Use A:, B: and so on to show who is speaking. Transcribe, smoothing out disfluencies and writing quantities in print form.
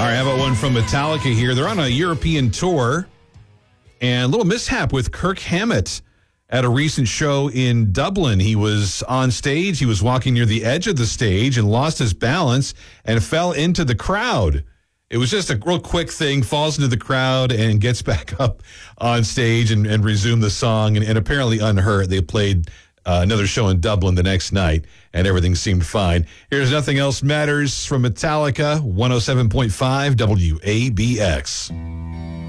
A: right, how about one from Metallica here? They're on a European tour, and a little mishap with Kirk Hammett at a recent show in Dublin. He was on stage. He was walking near the edge of the stage and lost his balance and fell into the crowd. It was just a real quick thing, falls into the crowd and gets back up on stage and resumed the song, and apparently unhurt. They played another show in Dublin the next night, and everything seemed fine. Here's Nothing Else Matters from Metallica, 107.5 WABX.